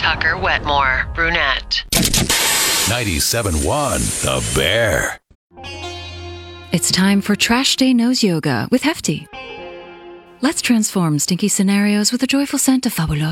Tucker Wetmore, brunette. 97.1 The Bear. It's time for Trash Day Nose Yoga with Hefty. Let's transform stinky scenarios with a joyful scent of Fabuloso.